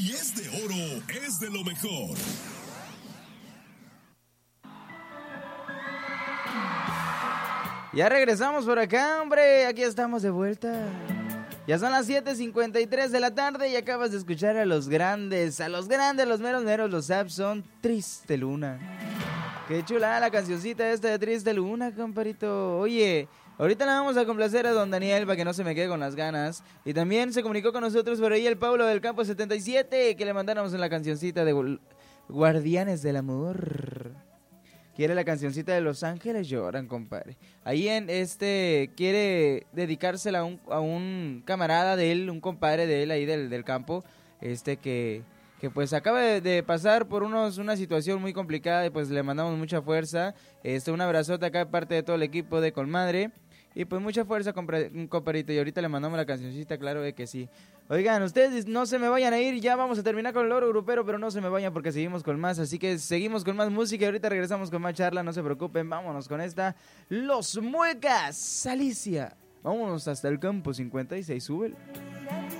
y es de oro, es de lo mejor. Ya regresamos por acá, hombre. Aquí estamos de vuelta. Ya son las 7:53 de la tarde y acabas de escuchar a los grandes, los meros meros, los Zaps son Triste Luna. Qué chula la cancioncita esta de Triste Luna, comparito. Oye, ahorita la vamos a complacer a don Daniel para que no se me quede con las ganas. Y también se comunicó con nosotros por ahí el Pablo del Campo 77, que le mandáramos en la cancioncita de Guardianes del Amor. Quiere la cancioncita de Los Ángeles Lloran, compadre. Ahí quiere dedicársela a un camarada de él, un compadre de él ahí del campo, que pues acaba de pasar por una situación muy complicada y pues le mandamos mucha fuerza. Un abrazote acá de parte de todo el equipo de Colmadre. Y pues mucha fuerza, compadrito. Y ahorita le mandamos la cancioncita, claro de que sí. Oigan, ustedes no se me vayan a ir. Ya vamos a terminar con el oro grupero, pero no se me vayan porque seguimos con más. Así que seguimos con más música y ahorita regresamos con más charla. No se preocupen, vámonos con esta. Los Muecas, Alicia. Vámonos hasta el campo 56, súbelo.